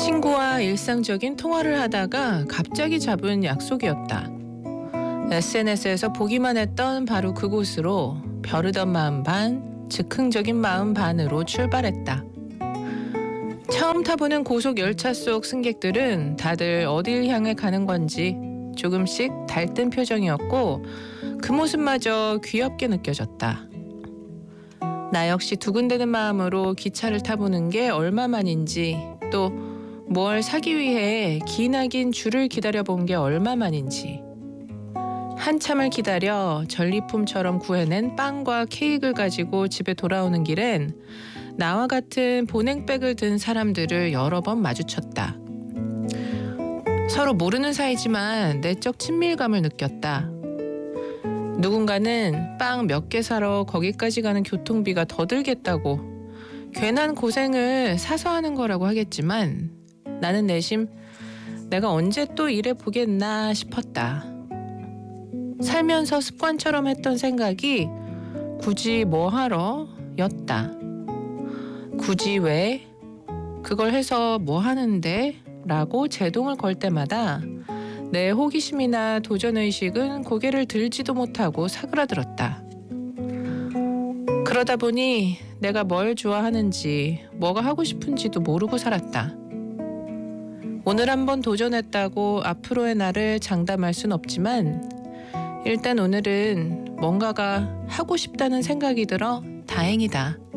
친구와 일상적인 통화를 하다가 갑자기 잡은 약속이었다. SNS에서 보기만 했던 바로 그곳으로 벼르던 마음 반, 즉흥적인 마음 반으로 출발했다. 처음 타보는 고속 열차 속 승객들은 다들 어딜 향해 가는 건지 조금씩 달뜬 표정이었고 그 모습마저 귀엽게 느껴졌다. 나 역시 두근대는 마음으로 기차를 타보는 게 얼마만인지, 또 뭘 사기 위해 기나긴 줄을 기다려본 게 얼마만인지, 한참을 기다려 전리품처럼 구해낸 빵과 케이크를 가지고 집에 돌아오는 길엔 나와 같은 보냉백을 든 사람들을 여러 번 마주쳤다. 서로 모르는 사이지만 내적 친밀감을 느꼈다. 누군가는 빵 몇 개 사러 거기까지 가는 교통비가 더 들겠다고 괜한 고생을 사서 하는 거라고 하겠지만 나는 내심 내가 언제 또 이래 보겠나 싶었다. 살면서 습관처럼 했던 생각이 굳이 뭐 하러 였다. 굳이 왜? 그걸 해서 뭐 하는데? 라고 제동을 걸 때마다 내 호기심이나 도전의식은 고개를 들지도 못하고 사그라들었다. 그러다 보니 내가 뭘 좋아하는지, 뭐가 하고 싶은지도 모르고 살았다. 오늘 한번 도전했다고 앞으로의 나를 장담할 순 없지만 일단 오늘은 뭔가가 하고 싶다는 생각이 들어 다행이다.